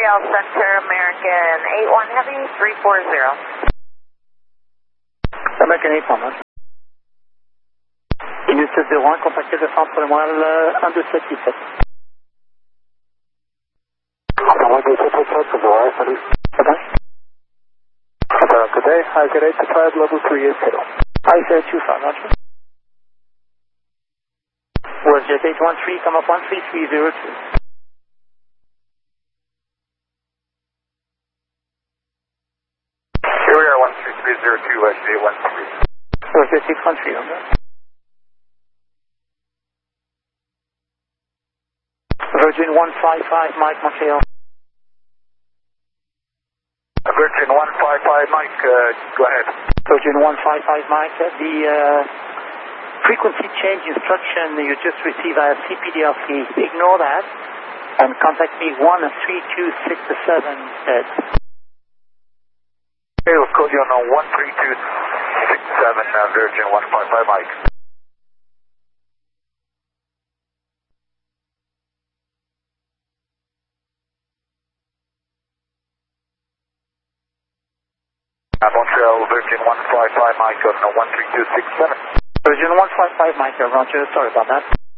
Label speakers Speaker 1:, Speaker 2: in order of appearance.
Speaker 1: Montreal Center, American 81 Heavy, 340.
Speaker 2: American 81, hein. Minute 01, contactez le centre pour le Montréal 12787. Good day, I get 85, level 380. I said 25, roger. Was jet 813, come up 13302.
Speaker 3: Here we are, 13302, West 813.
Speaker 2: Was jet 813, over. Virgin 155, Mike, Montreal.
Speaker 3: Virgin 155, Mike, go ahead.
Speaker 2: Virgin 155, Mike, the frequency change instruction you just received via CPDLC, ignore that and contact me 13267 instead.
Speaker 3: Okay, we'll call you on 13267, Virgin 155, Mike. Montreal, Virgin 155, Mike, on 13267.
Speaker 2: Virgin 155, Mike, Roger, sorry about that.